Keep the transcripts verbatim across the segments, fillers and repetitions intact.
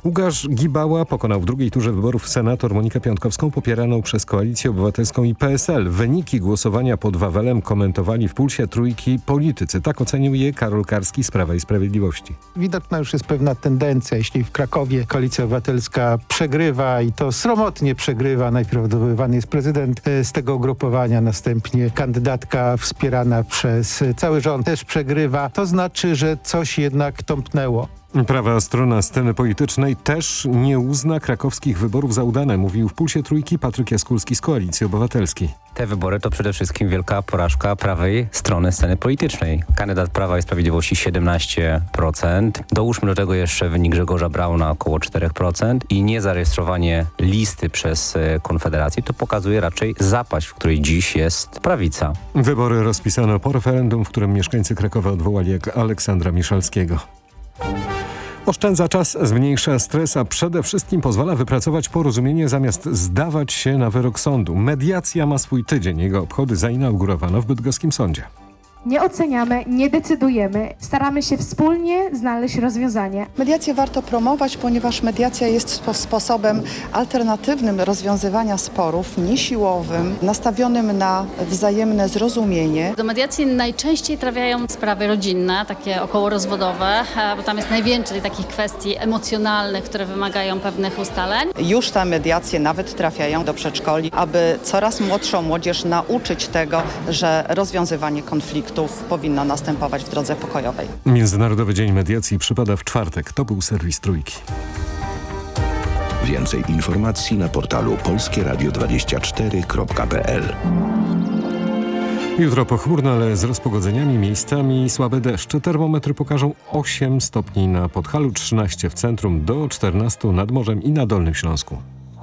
Łukasz Gibała pokonał w drugiej turze wyborów senator Monikę Piątkowską popieraną przez Koalicję Obywatelską i P S L. Wyniki głosowania pod Wawelem komentowali w Pulsie Trójki politycy. Tak ocenił je Karol Karski z Prawa i Sprawiedliwości. Widoczna już jest pewna tendencja. Jeśli w Krakowie Koalicja Obywatelska przegrywa i to sromotnie przegrywa, najpierw odwoływany jest prezydent z tego ugrupowania, następnie kandydatka wspierana przez cały rząd też przegrywa, to znaczy, że coś jednak tąpnęło. Prawa strona sceny politycznej też nie uzna krakowskich wyborów za udane, mówił w Pulsie Trójki Patryk Jaskulski z Koalicji Obywatelskiej. Te wybory to przede wszystkim wielka porażka prawej strony sceny politycznej. Kandydat Prawa i Sprawiedliwości siedemnaście procent. Dołóżmy do tego jeszcze wynik Grzegorza Brauna około cztery procent i niezarejestrowanie listy przez Konfederację to pokazuje raczej zapaść, w której dziś jest prawica. Wybory rozpisano po referendum, w którym mieszkańcy Krakowa odwołali Aleksandra Miszalskiego. Oszczędza czas, zmniejsza stres, a przede wszystkim pozwala wypracować porozumienie zamiast zdawać się na wyrok sądu. Mediacja ma swój tydzień. Jego obchody zainaugurowano w bydgoskim sądzie. Nie oceniamy, nie decydujemy, staramy się wspólnie znaleźć rozwiązanie. Mediację warto promować, ponieważ mediacja jest spo sposobem alternatywnym rozwiązywania sporów, niesiłowym, nastawionym na wzajemne zrozumienie. Do mediacji najczęściej trafiają sprawy rodzinne, takie okołorozwodowe, bo tam jest najwięcej takich kwestii emocjonalnych, które wymagają pewnych ustaleń. Już te mediacje nawet trafiają do przedszkoli, aby coraz młodszą młodzież nauczyć tego, że rozwiązywanie konfliktu powinno następować w drodze pokojowej. Międzynarodowy Dzień Mediacji przypada w czwartek. To był serwis Trójki. Więcej informacji na portalu polskie radio dwadzieścia cztery kropka p l. Jutro pochmurno, ale z rozpogodzeniami, miejscami słabe deszcze. Termometry pokażą osiem stopni na Podhalu, trzynaście w centrum, do czternastu nad morzem i na Dolnym Śląsku.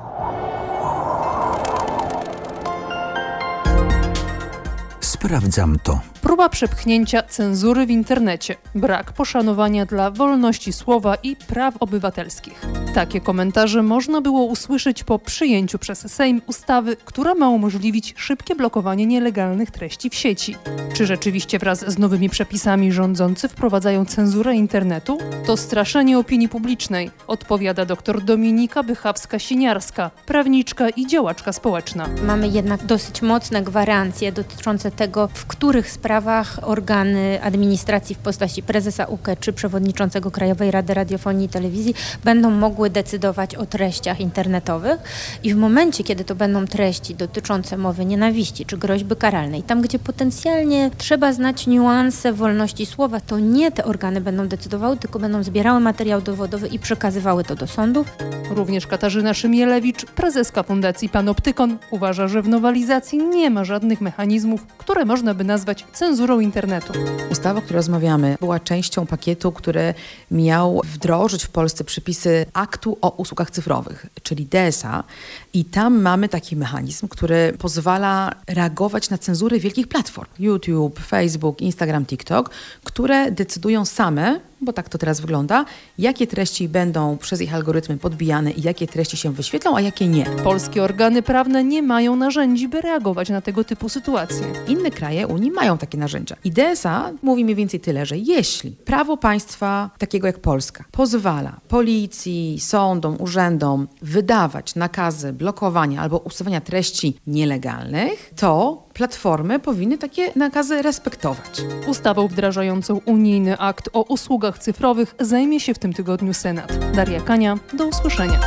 Sprawdzam to. Próba przepchnięcia cenzury w internecie, brak poszanowania dla wolności słowa i praw obywatelskich. Takie komentarze można było usłyszeć po przyjęciu przez Sejm ustawy, która ma umożliwić szybkie blokowanie nielegalnych treści w sieci. Czy rzeczywiście wraz z nowymi przepisami rządzący wprowadzają cenzurę internetu? To straszenie opinii publicznej, odpowiada dr Dominika Bychawska-Siniarska, prawniczka i działaczka społeczna. Mamy jednak dosyć mocne gwarancje dotyczące tego, w których sprawach organy administracji w postaci prezesa U K E czy przewodniczącego Krajowej Rady Radiofonii i Telewizji będą mogły decydować o treściach internetowych i w momencie, kiedy to będą treści dotyczące mowy nienawiści czy groźby karalnej, tam gdzie potencjalnie trzeba znać niuanse wolności słowa, to nie te organy będą decydowały, tylko będą zbierały materiał dowodowy i przekazywały to do sądów. Również Katarzyna Szymielewicz, prezeska Fundacji Panoptykon, uważa, że w nowelizacji nie ma żadnych mechanizmów, które można by nazwać cenzurą internetu. Ustawa, o której rozmawiamy, była częścią pakietu, który miał wdrożyć w Polsce przepisy aktu o usługach cyfrowych, czyli D S A. I tam mamy taki mechanizm, który pozwala reagować na cenzury wielkich platform. YouTube, Facebook, Instagram, TikTok, które decydują same, bo tak to teraz wygląda, jakie treści będą przez ich algorytmy podbijane i jakie treści się wyświetlą, a jakie nie. Polskie organy prawne nie mają narzędzi, by reagować na tego typu sytuacje. Inne kraje Unii mają takie narzędzia. I D S A mówi mniej więcej tyle, że jeśli prawo państwa takiego jak Polska pozwala policji, sądom, urzędom wydawać nakazy blokowania albo usuwania treści nielegalnych, to platformy powinny takie nakazy respektować. Ustawą wdrażającą unijny akt o usługach cyfrowych zajmie się w tym tygodniu Senat. Daria Kania, do usłyszenia.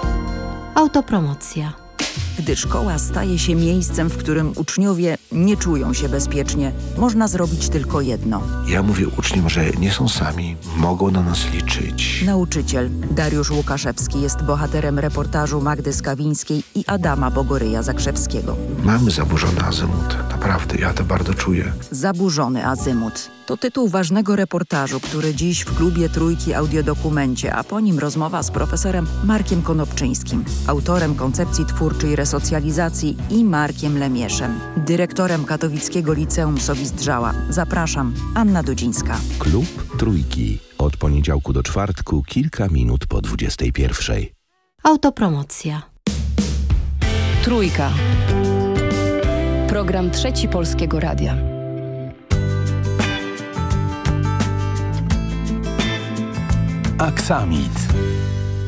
Autopromocja. Gdy szkoła staje się miejscem, w którym uczniowie nie czują się bezpiecznie, można zrobić tylko jedno. Ja mówię uczniom, że nie są sami, mogą na nas liczyć. Nauczyciel Dariusz Łukaszewski jest bohaterem reportażu Magdy Skawińskiej i Adama Bogoryja-Zakrzewskiego. Mamy zaburzony azymut, naprawdę, ja to bardzo czuję. Zaburzony azymut. To tytuł ważnego reportażu, który dziś w klubie Trójki Audiodokumencie, a po nim rozmowa z profesorem Markiem Konopczyńskim, autorem koncepcji twórczej resocjalizacji i Markiem Lemieszem, dyrektorem katowickiego Liceum Sobistdżała. Zapraszam, Anna Dudzińska. Klub Trójki. Od poniedziałku do czwartku, kilka minut po dwudziestej pierwszej. Autopromocja. Trójka. Program Trzeci Polskiego Radia. Aksamit.